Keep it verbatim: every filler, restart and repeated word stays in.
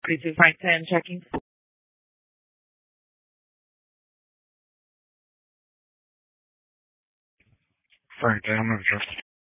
This is Frank ten checking. Frank ten, I'm gonna just